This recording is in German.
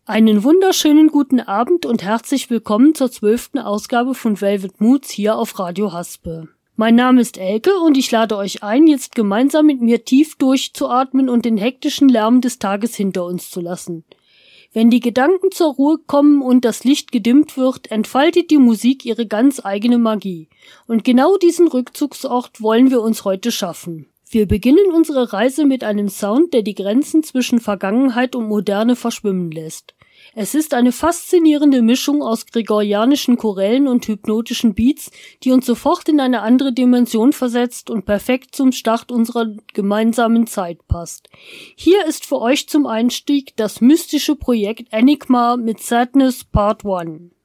Einen wunderschönen guten Abend und herzlich willkommen zur 12. Ausgabe von Velvet Moods hier auf Radio Haspe. Mein Name ist Elke und ich lade euch ein, jetzt gemeinsam mit mir tief durchzuatmen und den hektischen Lärm des Tages hinter uns zu lassen. Wenn die Gedanken zur Ruhe kommen und das Licht gedimmt wird, entfaltet die Musik ihre ganz eigene Magie. Und genau diesen Rückzugsort wollen wir uns heute schaffen. Wir beginnen unsere Reise mit einem Sound, der die Grenzen zwischen Vergangenheit und Moderne verschwimmen lässt. Es ist eine faszinierende Mischung aus gregorianischen Chorälen und hypnotischen Beats, die uns sofort in eine andere Dimension versetzt und perfekt zum Start unserer gemeinsamen Zeit passt. Hier ist für euch zum Einstieg das mystische Projekt Enigma mit Sadness Part 1.